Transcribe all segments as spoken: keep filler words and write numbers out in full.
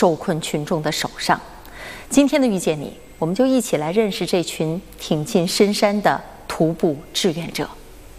受困群众的手上。今天的遇见你，我们就一起来认识这群挺进深山的徒步志愿者。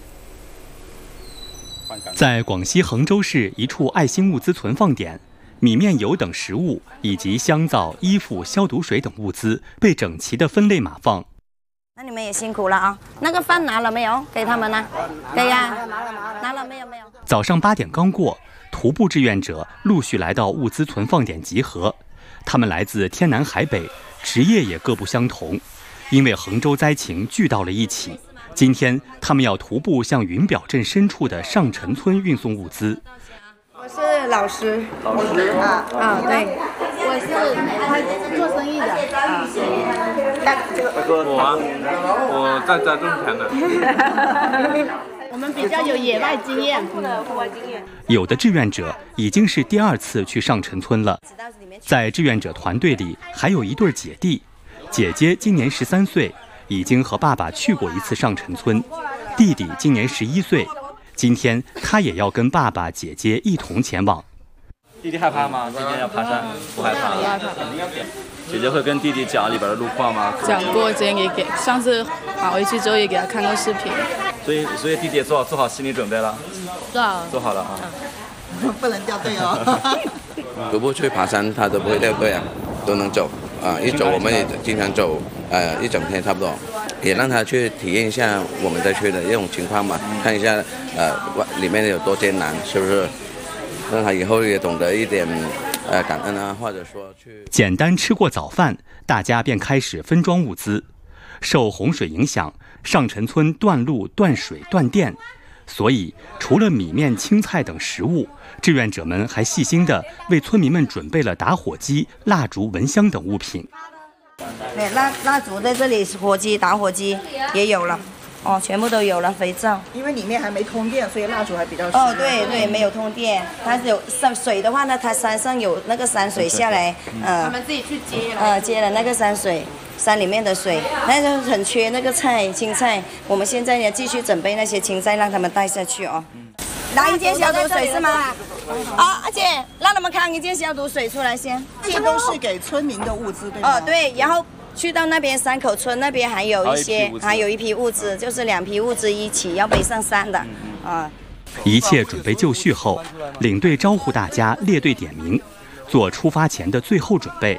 在广西衡州市一处爱心物资存放点，米面油等食物以及香皂、衣服、消毒水等物资被整齐地分类码放。 那你们也辛苦了啊！那个饭拿了没有？给他们呢？给呀，拿了没有？没有。 早上八点刚过，徒步志愿者陆续来到物资存放点集合。他们来自天南海北，职业也各不相同。因为衡州灾情聚到了一起，今天他们要徒步向云表镇深处的上陈村运送物资。 我是老师， 老师啊啊，对， 我是做生意的啊。 我啊，我在在种田的。 我们比较有野外经验，户外经验。 有的志愿者已经是第二次去上陈村了。在志愿者团队里，还有一对姐弟，姐姐今年十三岁，已经和爸爸去过一次上陈村；弟弟今年十一岁，今天他也要跟爸爸、姐姐一同前往。 弟弟害怕吗？今天要爬山，不害怕。不害怕。姐姐会跟弟弟讲里边的路况吗？ 讲过，之前也给上次跑回去之后也给他看过视频。 所以，所以弟弟也做好做好心理准备了。 做好。 做好了啊。 不能掉队哦。 徒步去爬山，他都不会掉队啊，都能走啊。一走我们也经常走，呃，一整天差不多，也让他去体验一下我们在去的这种情况嘛，看一下呃里面有多艰难，是不是？让他以后也懂得一点呃感恩啊，或者说去。 简单吃过早饭，大家便开始分装物资。受洪水影响，上陈村断路、断水、断电，所以除了米面、青菜等食物，志愿者们还细心地为村民们准备了打火机、蜡烛、蚊香等物品。 对，蜡蜡烛在这里，火机、打火机也有了。哦，全部都有了，肥皂。 因为里面还没通电，所以蜡烛还比较少。 哦，对对，没有通电。它有山水的话呢，它山上有那个山水下来， 嗯，他们自己去接了。 呃，接了那个山水，山里面的水，但是很缺那个菜，青菜。我们现在呢，继续准备那些青菜，让他们带下去哦。拿一件消毒水是吗？啊，阿姐，让他们扛一件消毒水出来先。 这都是给村民的物资，对吗？ 哦，对，然后。去到那边山口村那边还有一些，还有一批物资，就是两批物资一起要背上山的，啊。 一切准备就绪后，领队招呼大家列队点名，做出发前的最后准备。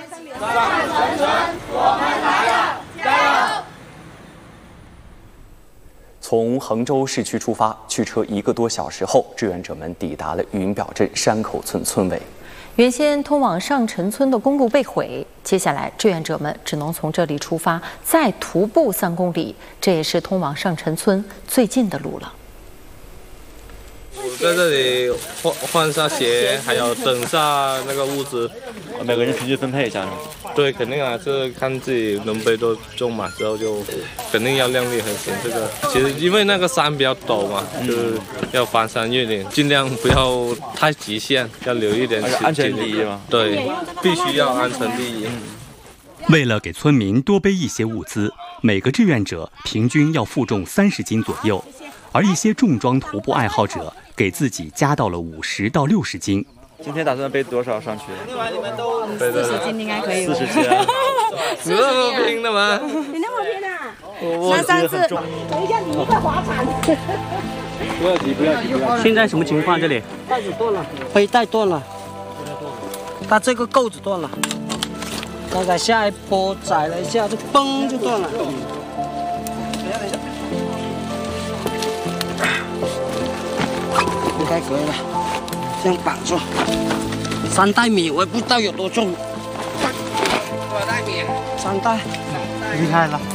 从衡州市区出发，驱车一个多小时后，志愿者们抵达了云表镇山口村村委。 原先通往上陈村的公路被毁，接下来志愿者们只能从这里出发，再徒步三公里，这也是通往上陈村最近的路了。 我在这里换换下鞋，还要等下那个物资， 每个人平均分配一下。 对，肯定啊，这看自己能背多重嘛，之后就肯定要量力而行。这个其实因为那个山比较陡嘛，就是要翻山越岭，尽量不要太极限，要留一点安全第一嘛。 对，必须要安全第一。 为了给村民多背一些物资，每个志愿者平均要负重三十斤左右，而一些重装徒步爱好者给自己加到了五十到六十斤。 今天打算背多少上去？ 四十斤应该可以。 四十斤， 这么拼的吗？ 你那么拼啊？ 我上次等一下，你一个滑铲。 不要急，不要急，不要急。 现在什么情况？这里带子断了，背带断了，它这个钩子断了。大概下一坡踩了一下，就嘣就断了。应该可以了，这样绑住。三袋米，我也不知道有多重。多少袋米？三袋。 厉害了。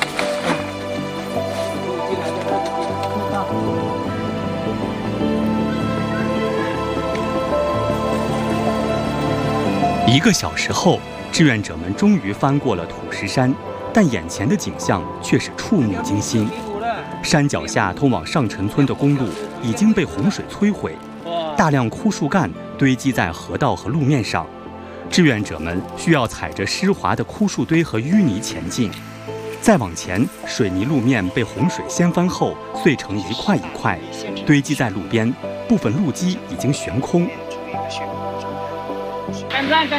一个小时后，志愿者们终于翻过了土石山，但眼前的景象却是触目惊心。山脚下通往上陈村的公路已经被洪水摧毁，大量枯树干堆积在河道和路面上，志愿者们需要踩着湿滑的枯树堆和淤泥前进。再往前，水泥路面被洪水掀翻后碎成一块一块，堆积在路边，部分路基已经悬空。